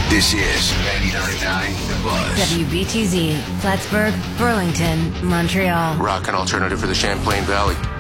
This is 99.9 The Buzz. WBTZ, Plattsburgh, Burlington, Montreal. Rock and alternative for the Champlain Valley.